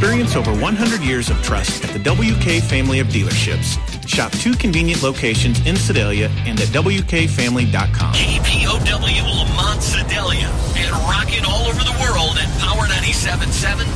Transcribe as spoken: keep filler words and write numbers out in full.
Experience over one hundred years of trust at the W K family of dealerships. Shop two convenient locations in Sedalia and at W K family dot com. K P O W Lamont Sedalia and rocking all over the world at Power ninety-seven point seven